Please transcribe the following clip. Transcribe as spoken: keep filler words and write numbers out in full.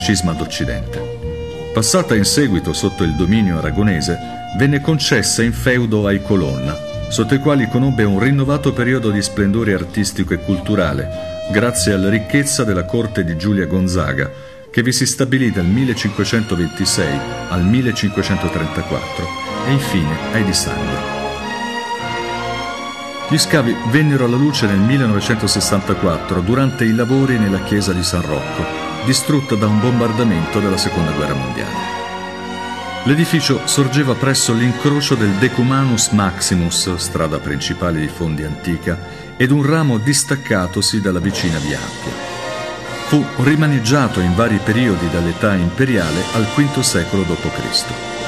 cisma d'Occidente. Passata in seguito sotto il dominio aragonese, venne concessa in feudo ai Colonna, sotto i quali conobbe un rinnovato periodo di splendore artistico e culturale, grazie alla ricchezza della corte di Giulia Gonzaga, che vi si stabilì dal millecinquecentoventisei al millecinquecentotrentaquattro e infine ai Di Sangro. Gli scavi vennero alla luce nel millenovecentosessantaquattro durante i lavori nella chiesa di San Rocco, distrutta da un bombardamento della Seconda Guerra Mondiale. L'edificio sorgeva presso l'incrocio del Decumanus Maximus, strada principale di Fondi antica, ed un ramo distaccatosi dalla vicina Via Appia. Fu rimaneggiato in vari periodi dall'età imperiale al quinto secolo dopo Cristo